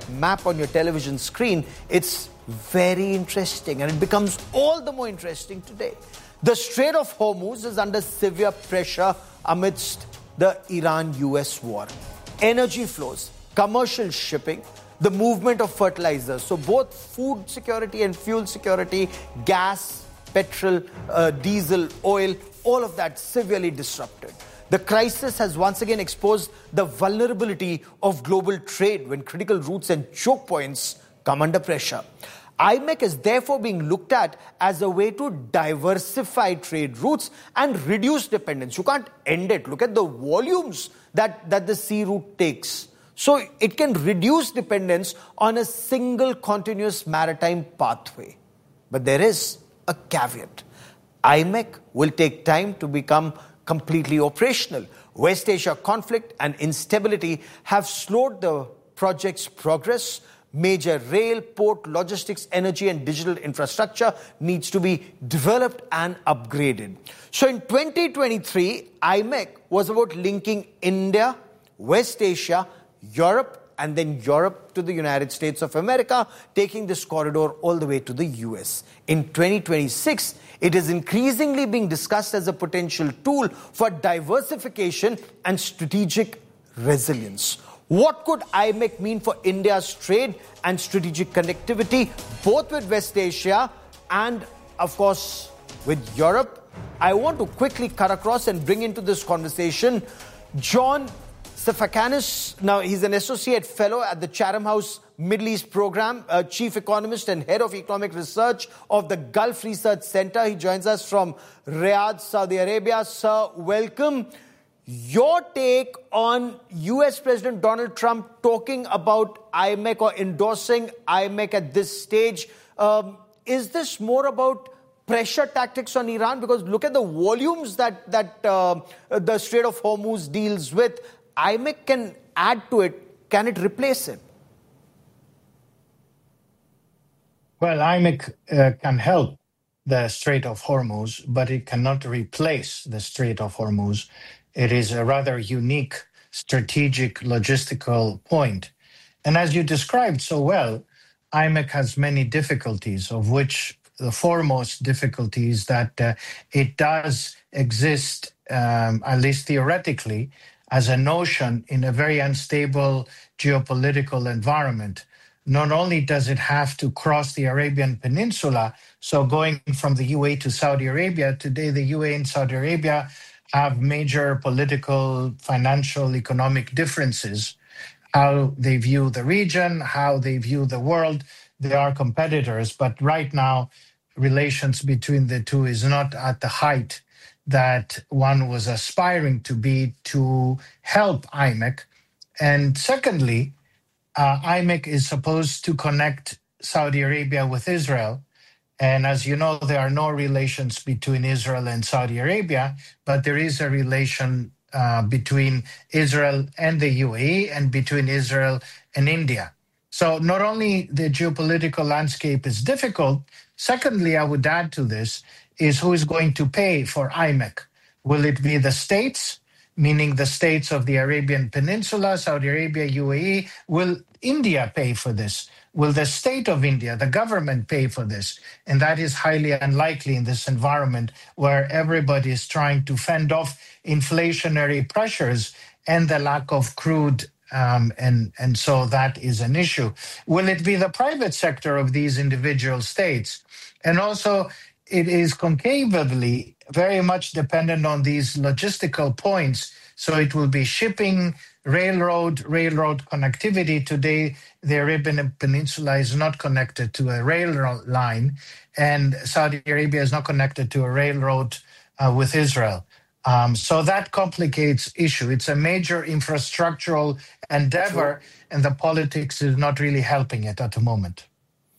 map on your television screen, it's very interesting, and it becomes all the more interesting today. The Strait of Hormuz is under severe pressure amidst the Iran-US war. Energy flows, commercial shipping, the movement of fertilizers, so both food security and fuel security, gas, petrol, diesel, oil, all of that severely disrupted. The crisis has once again exposed the vulnerability of global trade when critical routes and choke points come under pressure. IMEC is therefore being looked at as a way to diversify trade routes and reduce dependence. You can't end it. Look at the volumes that the sea route takes. So it can reduce dependence on a single continuous maritime pathway. But there is a caveat. IMEC will take time to become completely operational. West Asia conflict and instability have slowed the project's progress. Major rail, port, logistics, energy and digital infrastructure needs to be developed and upgraded. So in 2023, IMEC was about linking India, West Asia, Europe, and then Europe to the United States of America, taking this corridor all the way to the US. In 2026, it is increasingly being discussed as a potential tool for diversification and strategic resilience. What could IMEC mean for India's trade and strategic connectivity, both with West Asia and, of course, with Europe? I want to quickly cut across and bring into this conversation John Sifakanis. Now, he's an associate fellow at the Chatham House Middle East Program, chief economist and head of economic research of the Gulf Research Center. He joins us from Riyadh, Saudi Arabia. Sir, welcome. Your take on US President Donald Trump talking about IMEC or endorsing IMEC at this stage. Is this more about pressure tactics on Iran? Because look at the volumes that the Strait of Hormuz deals with. IMEC can add to it. Can it replace it? Well, IMEC can help the Strait of Hormuz, but it cannot replace the Strait of Hormuz. It is a rather unique strategic logistical point. And as you described so well, IMEC has many difficulties, of which the foremost difficulty is that it does exist, at least theoretically, as a notion in a very unstable geopolitical environment. Not only does it have to cross the Arabian Peninsula, so going from the UAE to Saudi Arabia, today the UAE and Saudi Arabia have major political, financial, economic differences, how they view the region, how they view the world. They are competitors, but right now, relations between the two is not at the height that one was aspiring to be to help IMEC. And secondly, IMEC is supposed to connect Saudi Arabia with Israel. And as you know, there are no relations between Israel and Saudi Arabia, but there is a relation between Israel and the UAE and between Israel and India. So not only the geopolitical landscape is difficult, secondly, I would add to this, is who is going to pay for IMEC? Will it be the states, meaning the states of the Arabian Peninsula, Saudi Arabia, UAE? Will India pay for this? Will the state of India, the government, pay for this? And that is highly unlikely in this environment where everybody is trying to fend off inflationary pressures and the lack of crude. And so that is an issue. Will it be the private sector of these individual states? And also, it is concavely very much dependent on these logistical points. So it will be shipping, railroad connectivity. Today, the Arabian Peninsula is not connected to a railroad line, and Saudi Arabia is not connected to a railroad with Israel. So that complicates issue. It's a major infrastructural endeavor, and the politics is not really helping it at the moment.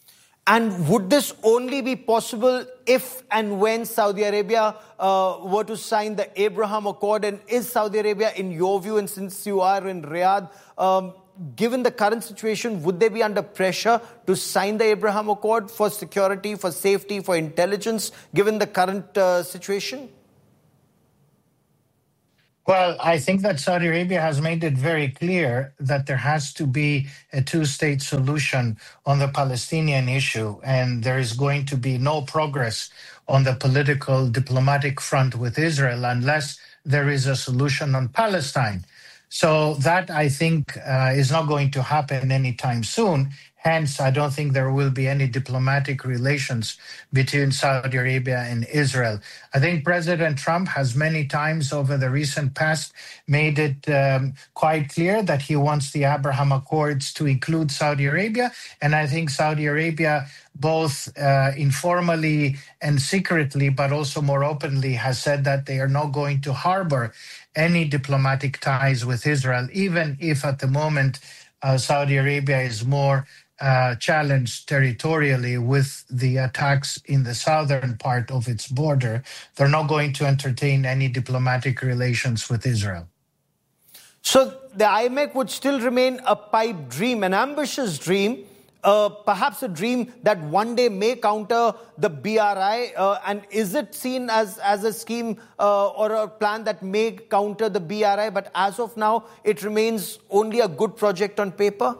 And would this only be possible if and when Saudi Arabia were to sign the Abraham Accord? And is Saudi Arabia, in your view, and since you are in Riyadh, given the current situation, would they be under pressure to sign the Abraham Accord for security, for safety, for intelligence, given the current situation? Well, I think that Saudi Arabia has made it very clear that there has to be a two-state solution on the Palestinian issue, and there is going to be no progress on the political diplomatic front with Israel unless there is a solution on Palestine. So that, I think, is not going to happen anytime soon. Hence, I don't think there will be any diplomatic relations between Saudi Arabia and Israel. I think President Trump has many times over the recent past made it quite clear that he wants the Abraham Accords to include Saudi Arabia. And I think Saudi Arabia, both informally and secretly, but also more openly, has said that they are not going to harbor any diplomatic ties with Israel, even if at the moment Saudi Arabia is more challenged territorially with the attacks in the southern part of its border. They're not going to entertain any diplomatic relations with Israel. So the IMEC would still remain a pipe dream, an ambitious dream, perhaps a dream that one day may counter the BRI. And is it seen as a scheme or a plan that may counter the BRI? But as of now, it remains only a good project on paper?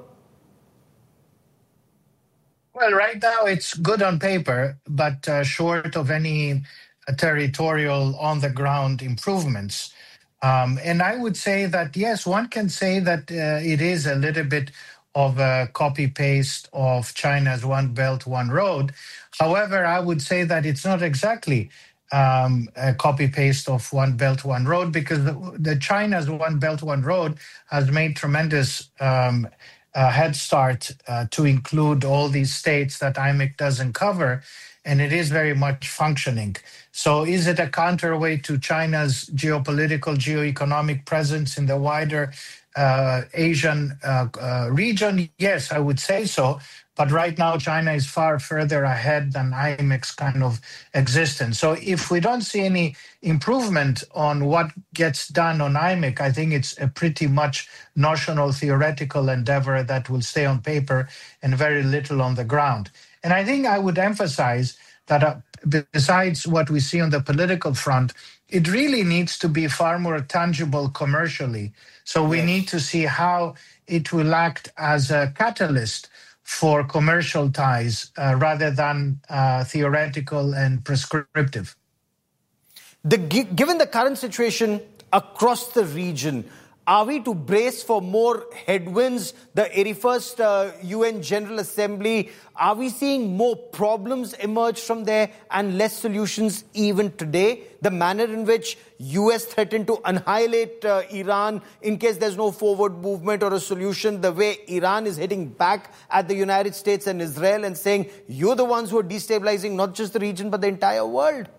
Well, right now it's good on paper, but short of any territorial on-the-ground improvements. And I would say that, yes, one can say that it is a little bit of a copy-paste of China's One Belt, One Road. However, I would say that it's not exactly a copy-paste of One Belt, One Road, because the China's One Belt, One Road has made tremendous head start to include all these states that IMEC doesn't cover, and it is very much functioning. So is it a counterweight to China's geopolitical, geoeconomic presence in the wider Asian region? Yes, I would say so. But right now, China is far further ahead than IMEC's kind of existence. So if we don't see any improvement on what gets done on IMEC, I think it's a pretty much notional theoretical endeavor that will stay on paper and very little on the ground. And I think I would emphasize that besides what we see on the political front, it really needs to be far more tangible commercially. So we need to see how it will act as a catalyst for commercial ties rather than theoretical and prescriptive. Given the current situation across the region, are we to brace for more headwinds? The 81st UN General Assembly, are we seeing more problems emerge from there and less solutions even today? The manner in which US threatened to annihilate Iran in case there's no forward movement or a solution, the way Iran is hitting back at the United States and Israel and saying, you're the ones who are destabilizing not just the region but the entire world.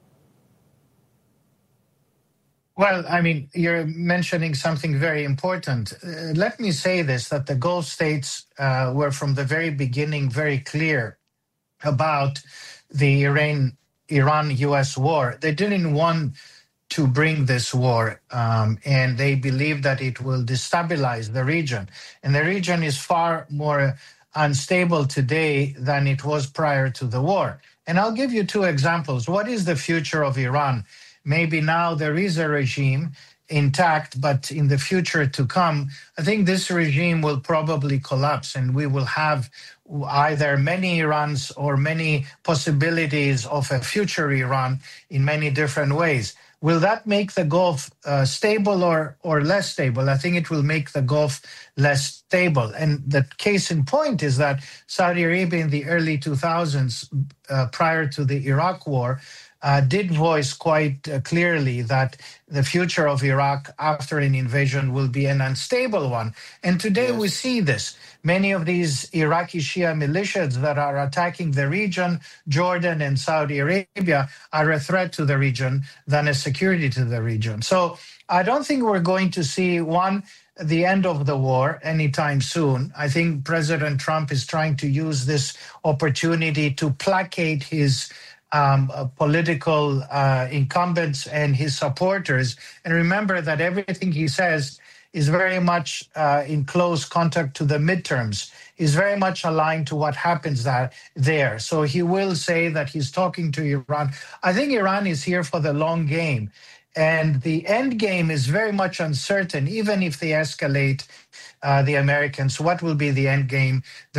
Well, I mean, you're mentioning something very important. Let me say this, that the Gulf states were from the very beginning very clear about the Iran-US war. They didn't want to bring this war, and they believe that it will destabilize the region. And the region is far more unstable today than it was prior to the war. And I'll give you two examples. What is the future of Iran? Maybe now there is a regime intact, but in the future to come, I think this regime will probably collapse and we will have either many Irans or many possibilities of a future Iran in many different ways. Will that make the Gulf stable or less stable? I think it will make the Gulf less stable. And the case in point is that Saudi Arabia in the early 2000s, prior to the Iraq war, did voice quite clearly that the future of Iraq after an invasion will be an unstable one. And today we see this. Many of these Iraqi Shia militias that are attacking the region, Jordan and Saudi Arabia, are a threat to the region than a security to the region. So I don't think we're going to see, the end of the war anytime soon. I think President Trump is trying to use this opportunity to placate his political incumbents and his supporters. And remember that everything he says is very much in close contact to the midterms. He's very much aligned to what happens there. So he will say that he's talking to Iran. I think Iran is here for the long game. And the end game is very much uncertain. Even if they escalate the Americans, what will be the end game?